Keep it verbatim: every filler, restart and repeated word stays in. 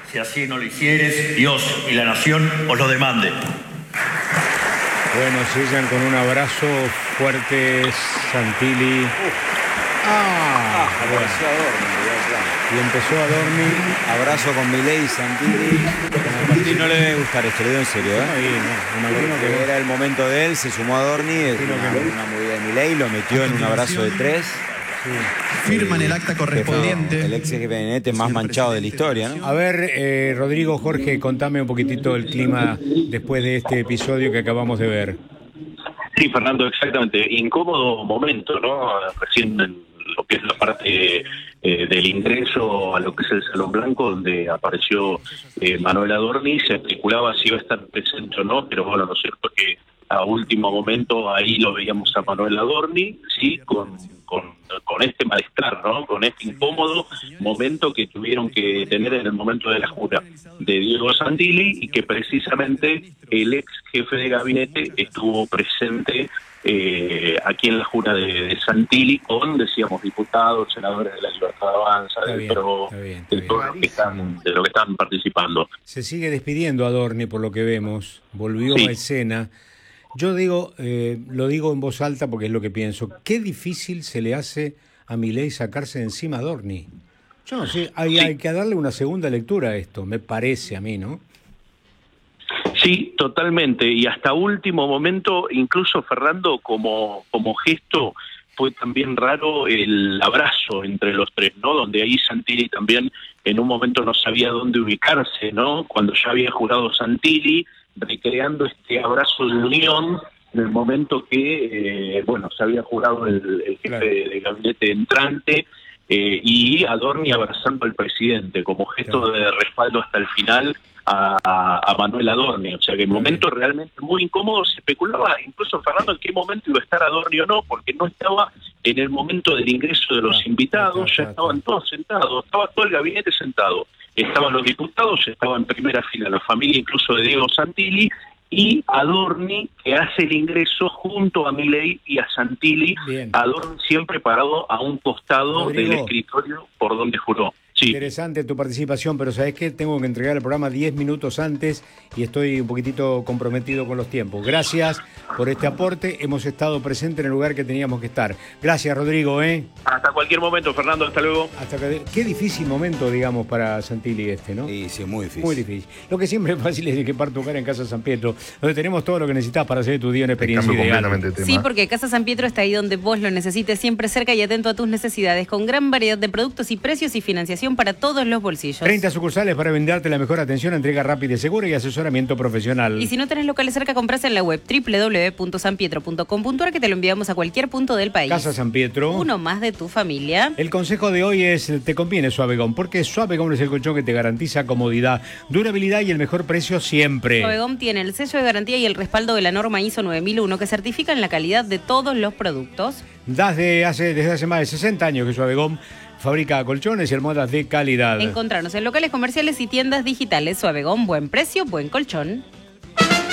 Si así no lo hicieres, Dios y la nación os lo demanden. Bueno, sellan con un abrazo fuerte Santilli. Ah, ah apareció Adorni. Y empezó Adorni. Abrazo con Milei y Santilli. A Martín no le debe gustar esto, le digo en serio, ¿eh? Sí, no, imagino que que era el momento de él, se sumó a Adorni, es una, una movida de Milei, lo metió en un abrazo de tres. Sí. Firman el acta correspondiente. El ex jefe de gabinete más manchado de la historia, ¿no? A ver, eh, Rodrigo, Jorge, contame un poquitito el clima después de este episodio que acabamos de ver. Sí, Fernando, exactamente. Incómodo momento, ¿no? Recién en lo que es la parte eh, del ingreso a lo que es el Salón Blanco, donde apareció eh, Manuel Adorni, se especulaba si iba a estar presente o no, pero bueno, lo cierto es que a último momento ahí lo veíamos a Manuel Adorni, sí, con, con, con este malestar, ¿no? Con este incómodo momento que tuvieron que tener en el momento de la jura de Diego Santilli, y que precisamente el ex jefe de gabinete estuvo presente eh, aquí en la jura de, de Santilli con, decíamos, diputados, senadores de la Libertad Avanza, Está de, bien, pero, está bien, está de bien. todos los que están, de lo que están participando. Se sigue despidiendo Adorni por lo que vemos, volvió Sí. a escena. Yo digo, eh, lo digo en voz alta porque es lo que pienso, qué difícil se le hace a Milei sacarse de encima a Adorni. Yo no sé, hay, Sí. hay que darle una segunda lectura a esto, me parece a mí, ¿no? Sí, totalmente, y hasta último momento, incluso Fernando, como, como gesto, fue también raro el abrazo entre los tres, ¿no? Donde ahí Santilli también en un momento no sabía dónde ubicarse, ¿no? Cuando ya había jurado Santilli, recreando este abrazo de unión en el momento que, eh, bueno, se había jurado el, el jefe Claro. de, de gabinete entrante, eh, y Adorni abrazando al presidente como gesto Claro. de respaldo hasta el final a, a, a Manuel Adorni. O sea que en Muy momento realmente muy incómodo, se especulaba incluso, Fernando, en qué momento iba a estar Adorni o no, porque no estaba en el momento del ingreso de los Ah, invitados, está, ya está, estaban está. todos sentados, estaba todo el gabinete sentado. Estaban los diputados, estaba en primera fila la familia incluso de Diego Santilli, y Adorni, que hace el ingreso junto a Milei y a Santilli. Bien. Adorni siempre parado a un costado Rodrigo. del escritorio por donde juró. Sí. Interesante tu participación, pero ¿sabés qué? Tengo que entregar el programa diez minutos antes y estoy un poquitito comprometido con los tiempos. Gracias por este aporte, hemos estado presentes en el lugar que teníamos que estar. Gracias, Rodrigo, ¿eh? Hasta cualquier momento, Fernando, hasta luego. Hasta que... Qué difícil momento, digamos, para Santilli este, ¿no? Sí, sí, muy difícil. Muy difícil. Lo que siempre es fácil es equipar tu cara en Casa San Pietro, donde tenemos todo lo que necesitas para hacer tu día una experiencia Cambio ideal. completamente de tema. Sí, porque Casa San Pietro está ahí donde vos lo necesites, siempre cerca y atento a tus necesidades, con gran variedad de productos y precios y financiación para todos los bolsillos. treinta sucursales para brindarte la mejor atención, entrega rápida y segura y asesoramiento profesional. Y si no tenés locales cerca, compras en la web doble u doble u doble u punto san pietro punto com punto a r que te lo enviamos a cualquier punto del país. Casa San Pietro. Uno más de tu familia. El consejo de hoy es, te conviene Suavegón, porque Suavegón es el colchón que te garantiza comodidad, durabilidad y el mejor precio siempre. Suavegón tiene el sello de garantía y el respaldo de la norma I S O nueve mil uno que certifican la calidad de todos los productos. Desde hace, desde hace más de sesenta años que Suavegón fabrica colchones y almohadas de calidad. Encontrarnos en locales comerciales y tiendas digitales. Suavegón, buen precio, buen colchón.